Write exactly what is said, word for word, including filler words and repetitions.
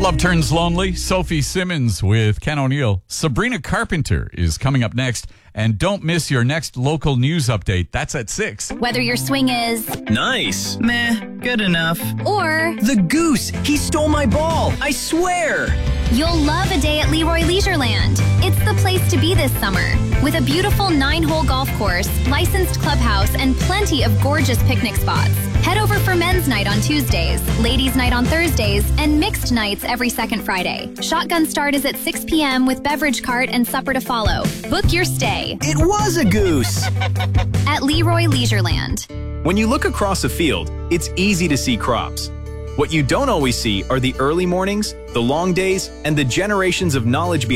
Love Turns Lonely. Sophie Simmons with Ken O'Neill. Sabrina Carpenter is coming up next. And don't miss your next local news update. That's at six. Whether your swing is nice, meh, good enough, or the goose, he stole my ball, I swear. You'll love a day at Leroy Leisureland. It's the place to be this summer. With a beautiful nine-hole golf course, licensed clubhouse, and plenty of gorgeous picnic spots. Head over for men's night on Tuesdays, ladies' night on Thursdays, and mixed nights every second Friday. Shotgun start is at six p.m. with beverage cart and supper to follow. Book your stay. It was a goose. At Leroy Leisureland. When you look across a field, it's easy to see crops. What you don't always see are the early mornings, the long days, and the generations of knowledge behind